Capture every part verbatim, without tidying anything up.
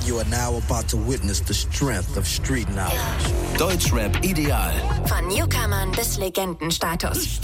You are now about to witness the strength of street knowledge. Deutschrap ideal. Von Newcomern bis Legendenstatus.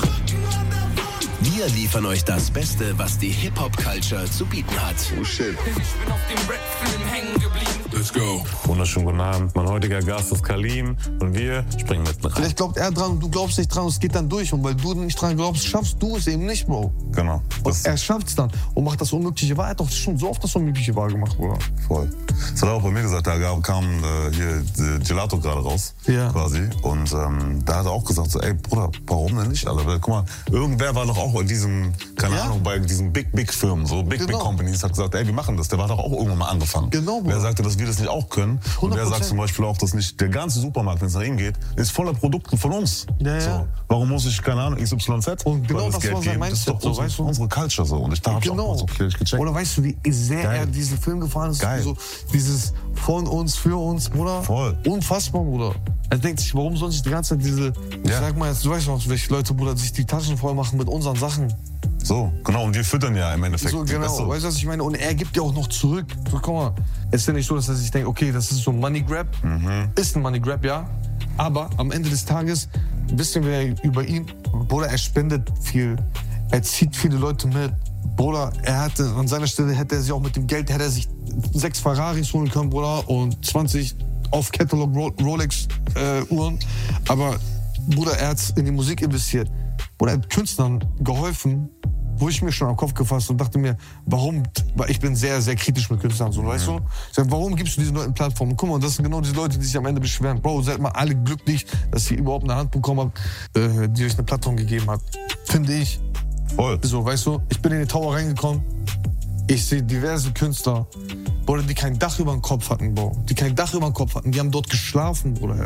Wir liefern euch das Beste, was die Hip-Hop-Culture zu bieten hat. Oh shit. Ich bin auf dem Rap-Film hängen geblieben. Let's go. Wunderschönen guten Abend. Mein heutiger Gast ist Kalim und wir springen mitten rein. Vielleicht glaubt er dran und du glaubst nicht dran und es geht dann durch. Und weil du nicht dran glaubst, schaffst du es eben nicht, Bro. Genau. Und er schafft es dann und macht das Unmögliche wahr. Er hat doch schon so oft das Unmögliche wahr gemacht, Bruder. Voll. Das hat er auch bei mir gesagt, da kam äh, hier äh, Gelato gerade raus, ja. quasi. Und ähm, da hat er auch gesagt, so, ey Bruder, warum denn nicht? Alter? Guck mal, irgendwer war doch auch in diesem, keine ja. Ahnung, bei diesen Big, Big Firmen, so Big, genau. Big Companies, hat gesagt, ey, wir machen das. Der war doch auch irgendwann mal angefangen. Genau, Bruder. Wer sagte, dass wir das nicht auch können? Und wer sagt zum Beispiel auch, dass nicht der ganze Supermarkt, wenn es nach ihm geht, ist voller Produkte von uns. Ja, ja. So. Warum muss ich, keine Ahnung, X Y Z? Und genau das, das war sein Mindset. Das ist doch so, unsere, weißt du? unsere Culture so. Und ich da hab genau. ich auch so okay, gecheckt. Oder weißt du, wie sehr Geil. er diesen Film gefahren ist? Geil. So, dieses von uns, für uns, Bruder. Voll. Unfassbar, Bruder. Er denkt sich, warum soll sich die ganze Zeit diese, ich Ja. sag mal jetzt, du weißt noch, welche Leute, Bruder, sich die Taschen voll machen mit unseren Sachen. So, genau, und wir füttern ja im Endeffekt. So, genau, weißt du? weißt du, was ich meine? Und er gibt ja auch noch zurück. So, guck mal, es ist ja nicht so, dass er sich denkt, okay, das ist so ein Money Grab. Mhm. Ist ein Money Grab, ja. Aber am Ende des Tages wissen wir über ihn, Bruder, er spendet viel. Er zieht viele Leute mit. Bruder, er hatte, an seiner Stelle hätte er sich auch mit dem Geld, hätte er sich sechs Ferraris holen können, Bruder, und zwanzig auf Catalog Rolex äh, Uhren. Aber, Bruder, er hat in die Musik investiert. Bruder, er hat Künstlern geholfen, wo ich mir schon am Kopf gefasst und dachte mir, warum, weil ich bin sehr, sehr kritisch mit Künstlern, so, mhm. weißt du? Ich sag, warum gibst du diesen Leuten Plattformen? Guck mal, das sind genau die Leute, die sich am Ende beschweren. Bro, seid mal alle glücklich, dass ihr überhaupt eine Hand bekommen habt, äh, die euch eine Plattform gegeben hat. Finde ich. Voll. So, weißt du, ich bin in den Tower reingekommen, ich sehe diverse Künstler, Bruder, die kein Dach über dem Kopf hatten, Bro. Die kein Dach über dem Kopf hatten, die haben dort geschlafen, Bruder.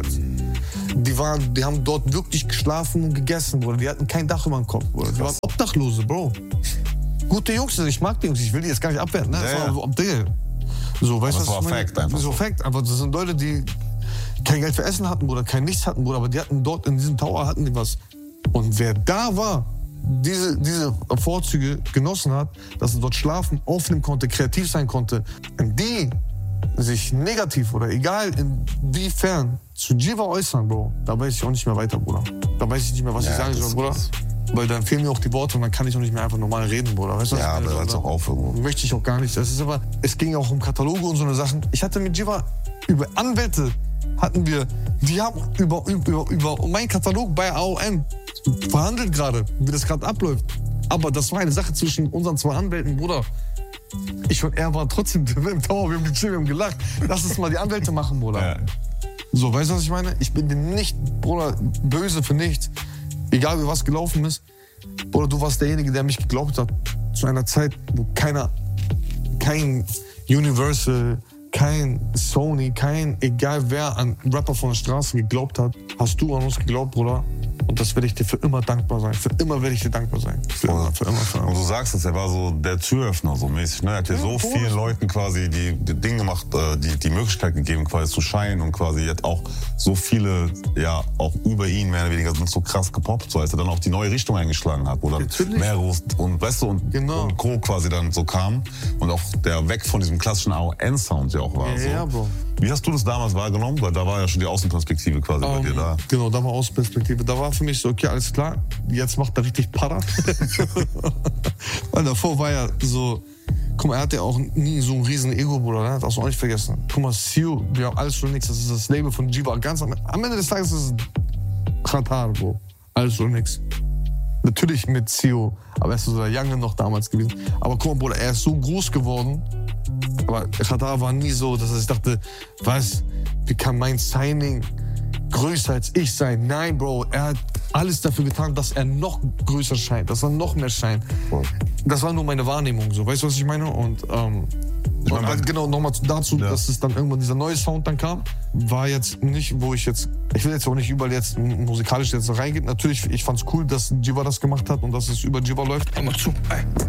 Die, waren, die haben dort wirklich geschlafen und gegessen, Bruder. Die hatten kein Dach über dem Kopf, Bruder. Die waren Obdachlose, Bro. Gute Jungs, ich mag die Jungs, ich will die jetzt gar nicht abwerten, ne? Ja, das war ja. so, ob die, so, weißt du, das war Fact einfach. So Fact, einfach, das sind Leute, die kein Geld für Essen hatten, Bruder, kein Nichts hatten, Bruder, aber die hatten dort in diesem Tower hatten die was. Und wer da war, diese, diese Vorzüge genossen hat, dass er dort schlafen, aufnehmen konnte, kreativ sein konnte, die sich negativ oder egal inwiefern zu Jiva äußern, Bro, da weiß ich auch nicht mehr weiter, Bruder. Da weiß ich nicht mehr, was ja, ich sagen soll, Bruder. Krass. Weil dann fehlen mir auch die Worte und dann kann ich auch nicht mehr einfach normal reden, Bruder. Weißt du, was Ja, ich meine? aber hört's auch auf irgendwo. Möchte ich auch gar nicht. Das ist aber, es ging auch um Kataloge und so eine Sachen. Ich hatte mit Jiva über Anwälte hatten wir, die haben über, über, über meinen Katalog bei A O M verhandelt gerade, wie das gerade abläuft. Aber das war eine Sache zwischen unseren zwei Anwälten, Bruder. Ich und er waren trotzdem im Tower, wir haben gechillt, wir haben gelacht. Lass es mal die Anwälte machen, Bruder. Ja. So, weißt du, was ich meine? Ich bin dir nicht, Bruder, böse für nichts. Egal, wie was gelaufen ist. Bruder, du warst derjenige, der mich geglaubt hat. Zu einer Zeit, wo keiner, kein Universal, kein Sony, kein, egal wer an Rapper von der Straße geglaubt hat, hast du an uns geglaubt, Bruder. Und das werde ich dir für immer dankbar sein. Für immer werde ich dir dankbar sein. Für immer, für immer, für immer. Und du sagst es, er war so der Türöffner so mäßig. Ne? Er hat ja, ja so vielen komisch. Leuten quasi die, die Dinge gemacht, äh, die, die Möglichkeit gegeben, quasi zu scheinen und quasi jetzt auch so viele, ja, auch über ihn mehr oder weniger sind so krass gepoppt, so als er dann auch die neue Richtung eingeschlagen hat, wo dann Meros und, weißt du, und, genau. und Co. quasi dann so kam und auch der weg von diesem klassischen A O N-Sound ja auch war. Ja, so. ja, Bro. Wie hast du das damals wahrgenommen? Weil da war ja schon die Außenperspektive quasi um, bei dir da. Genau, da war Außenperspektive. Da war für mich so, okay, alles klar, jetzt macht er richtig Para. Weil davor war ja so, guck mal, er hatte ja auch nie so ein riesen Ego, Bruder, ne? Das hast du auch nicht vergessen. Guck mal, Sio, wir haben alles oder nichts, das ist das Label von Jiva. Ganz am, am Ende des Tages ist es Qatar, Bro. Alles oder nichts. Natürlich mit Sio, aber er ist so der Young noch damals gewesen. Aber guck mal, Bruder, er ist so groß geworden. Aber Qatar war nie so, dass ich dachte, was, wie kann mein Signing größer als ich sein? Nein, Bro, er hat alles dafür getan, dass er noch größer scheint, dass er noch mehr scheint. Das war nur meine Wahrnehmung, so, weißt du, was ich meine? Und, ähm, Ich und mein, halt genau nochmal dazu, ja. dass es dann irgendwann dieser neue Sound dann kam, war jetzt nicht, wo ich jetzt, ich will jetzt auch nicht überall jetzt musikalisch jetzt reingehen. Natürlich, ich fand's cool, dass Jiva das gemacht hat und dass es über Jiva läuft. Hör mal zu, ey.